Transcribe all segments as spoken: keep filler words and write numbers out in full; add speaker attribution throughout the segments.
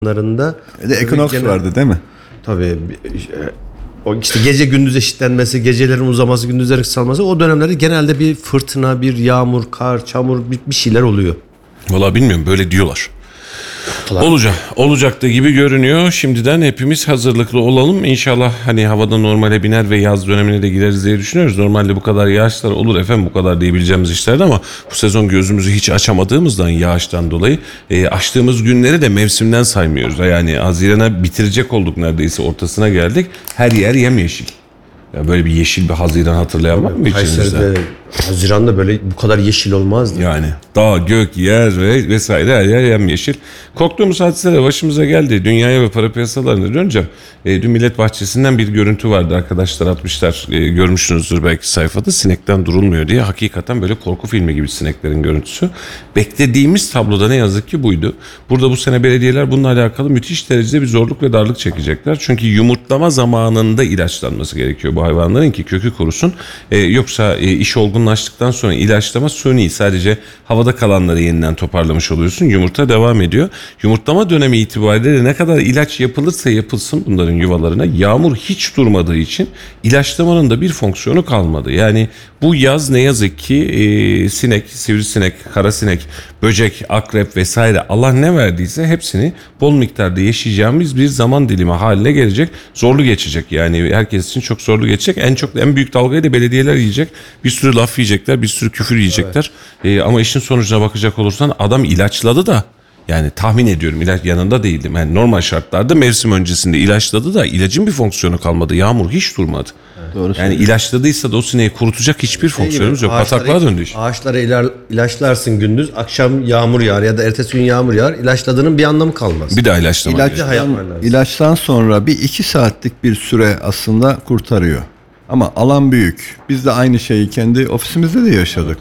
Speaker 1: zamanlarında.
Speaker 2: Bir de Ekinoks
Speaker 1: gene,
Speaker 2: vardı değil mi?
Speaker 1: Tabii. O işte gece gündüz eşitlenmesi, gecelerin uzaması, gündüzlerin kısalması, o dönemlerde genelde bir fırtına, bir yağmur, kar, çamur, bir, bir şeyler oluyor.
Speaker 3: Vallahi bilmiyorum, böyle diyorlar. Olacak. Olacak da gibi görünüyor. Şimdiden hepimiz hazırlıklı olalım. İnşallah hani havada normale biner ve yaz dönemine de gireriz diye düşünüyoruz. Normalde bu kadar yağışlar olur efendim, bu kadar diyebileceğimiz işlerdi ama bu sezon gözümüzü hiç açamadığımızdan, yağıştan dolayı e, açtığımız günleri de mevsimden saymıyoruz. Yani Haziran'a bitirecek olduk, neredeyse ortasına geldik. Her yer yemyeşil. Ya böyle bir yeşil bir Haziran hatırlayan var mı içinizde?
Speaker 1: Haziran'da böyle bu kadar yeşil olmazdı.
Speaker 3: Yani dağ, gök, yer ve vesaire, her yer yemyeşil. Korktuğumuz hadiseler başımıza geldi. Dünyaya ve para piyasalarına döneceğim. E, dün Millet Bahçesi'nden bir görüntü vardı. Arkadaşlar atmışlar. E, görmüşsünüzdür belki sayfada. Sinekten durulmuyor diye. Hakikaten böyle korku filmi gibi sineklerin görüntüsü. Beklediğimiz tabloda ne yazık ki buydu. Burada bu sene belediyeler bununla alakalı müthiş derecede bir zorluk ve darlık çekecekler. Çünkü yumurtlama zamanında ilaçlanması gerekiyor bu hayvanların ki kökü kurusun. E, yoksa e, iş olgunlaştıktan sonra ilaçlama suni, sadece havada kalanları yeniden toparlamış oluyorsun. Yumurta devam ediyor. Yumurtlama dönemi itibariyle ne kadar ilaç yapılırsa yapılsın bunların yuvalarına, yağmur hiç durmadığı için ilaçlamanın da bir fonksiyonu kalmadı. Yani bu yaz ne yazık ki e, sinek, sivrisinek, karasinek, böcek, akrep vesaire, Allah ne verdiyse hepsini bol miktarda yaşayacağımız bir zaman dilimi haline gelecek. Zorlu geçecek, yani herkes için çok zorlu geçecek. En çok en büyük dalgayı da belediyeler yiyecek. Bir sürü laf yiyecekler, bir sürü küfür yiyecekler. Evet. E, ama işin sonucuna bakacak olursan adam ilaçladı da, yani tahmin ediyorum ilaç yanında değildim. Yani normal şartlarda mevsim öncesinde ilaçladı da ilacın bir fonksiyonu kalmadı. Yağmur hiç durmadı. Evet. Doğru yani ilaçladıysa da o sineği kurutacak hiçbir şey fonksiyonumuz yok. Bataklığa döndü iş.
Speaker 1: Ağaçlara iler, ilaçlarsın gündüz, akşam yağmur yağar ya da ertesi gün yağmur yağar. İlaçladığının bir anlamı kalmaz.
Speaker 3: Bir daha ilaçlama.
Speaker 2: İlaçtan, ilaçtan sonra bir iki saatlik bir süre aslında kurtarıyor. Ama alan büyük. Biz de aynı şeyi kendi ofisimizde de yaşadık.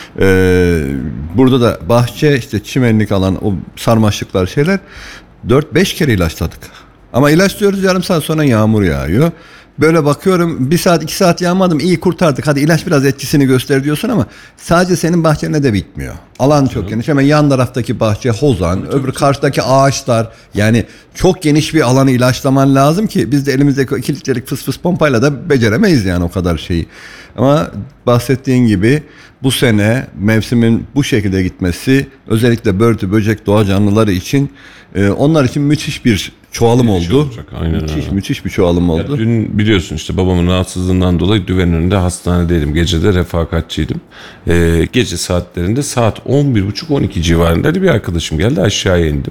Speaker 2: Ee, burada da bahçe, işte çimenlik alan, o sarmaşıklar şeyler dört beş kere ilaçladık. Ama ilaçlıyoruz, yarım saat sonra yağmur yağıyor. Böyle bakıyorum, bir saat iki saat yağmadım, iyi kurtardık, hadi ilaç biraz etkisini göster diyorsun ama sadece senin bahçene de bitmiyor. Alan çok geniş, hemen yan taraftaki bahçe hozan, öbür çok karşıdaki ağaçlar, yani çok geniş bir alanı ilaçlaman lazım ki biz de elimizdeki iki litrelik fıs fıs pompayla da beceremeyiz yani o kadar şeyi. Ama bahsettiğin gibi bu sene mevsimin bu şekilde gitmesi özellikle börtü, böcek, doğa canlıları için, e, onlar için müthiş bir çoğalım oldu. Aynen müthiş, öyle. müthiş bir çoğalım oldu.
Speaker 3: Ya dün biliyorsun işte babamın rahatsızlığından dolayı Düven önünde hastanedeydim. Gece de refakatçiydim. Ee, gece saatlerinde saat on bir buçuk on iki civarında bir arkadaşım geldi, aşağıya indim.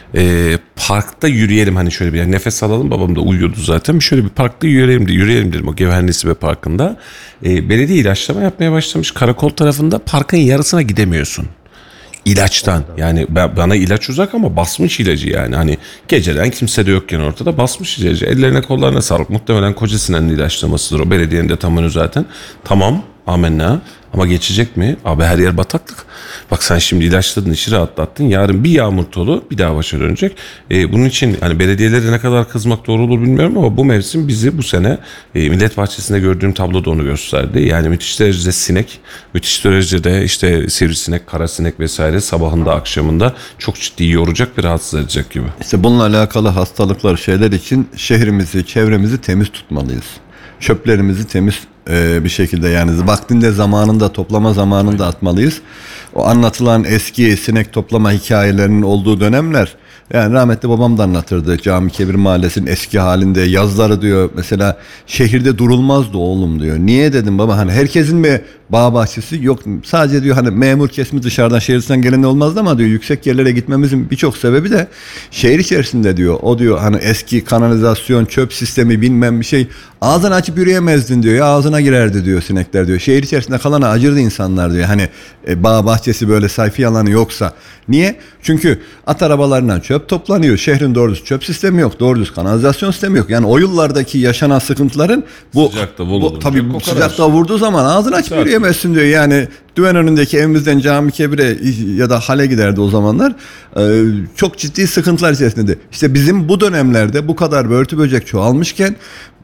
Speaker 3: Ee, parkta yürüyelim, hani şöyle bir yani nefes alalım, babam da uyuyordu zaten, şöyle bir parkta yürüyelim, de, yürüyelim dedim o Gevher Nesibe Parkı'nda. Ee, belediye ilaçlama yapmaya başlamış, karakol tarafında parkın yarısına gidemiyorsun. İlaçtan, yani bana ilaç uzak ama basmış ilacı, yani hani geceden kimse de yokken ortada basmış ilacı. Ellerine kollarına sağlık, muhtemelen Koca Sinan'ın ilaçlamasıdır o, belediyenin de tam önü zaten. Tamam, amenna, ama geçecek mi? Abi her yer bataklık. Bak sen şimdi ilaçladın, işi rahatlattın, yarın bir yağmur tolu bir daha başa dönecek. Ee, bunun için hani belediyelere ne kadar kızmak doğru olur bilmiyorum ama bu mevsim bizi bu sene e, Millet Bahçesi'nde gördüğüm tablo da onu gösterdi. Yani müthiş derecede sinek, müthiş derecede işte sivrisinek, karasinek vesaire sabahında akşamında çok ciddi yoracak ve rahatsız edecek gibi.
Speaker 2: İşte bununla alakalı hastalıklar, şeyler için şehrimizi, çevremizi temiz tutmalıyız. Çöplerimizi temiz e, bir şekilde, yani vaktinde, zamanında, toplama zamanında atmalıyız. O anlatılan eski sinek toplama hikayelerinin olduğu dönemler, yani rahmetli babam da anlatırdı. Cami Kebir Mahallesi'nin eski halinde yazları diyor mesela, şehirde durulmazdı oğlum diyor. Niye dedim baba, hani herkesin mi bağ bahçesi yok, sadece diyor hani memur kesimi dışarıdan, şehirden gelen olmazdı ama diyor yüksek yerlere gitmemizin birçok sebebi de şehir içerisinde diyor. O diyor hani eski kanalizasyon, çöp sistemi, bilmem bir şey, ağzını açıp yürüyemezdin diyor ya, ağzına girerdi diyor sinekler diyor. Şehir içerisinde kalana acırdı insanlar diyor. Hani e, bağ bahçesi böyle sayfi alanı yoksa. Niye? Çünkü at arabalarından çöp toplanıyor. Şehrin doğru düz çöp sistemi yok. Doğru düz kanalizasyon sistemi yok. Yani o yıllardaki yaşanan sıkıntıların bu,
Speaker 3: sıcakta,
Speaker 2: bu tabii bu sıcakta vurduğu zaman ağzını açıp yürüyemezsin diyor. Yani Düven önündeki evimizden Cami Kebir'e ya da Hale giderdi o zamanlar. Ee, çok ciddi sıkıntılar içerisinde. İşte bizim bu dönemlerde bu kadar börtü böcek çoğalmışken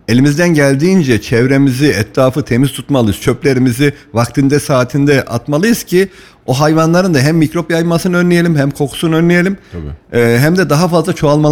Speaker 2: elimizden geldiğince çevremizi, etrafı temiz tutmalıyız. Çöplerimizi vaktinde, saatinde atmalıyız ki o hayvanların da hem mikrop yaymasını önleyelim, hem kokusunu önleyelim, ee, hem de daha fazla çoğalmalarını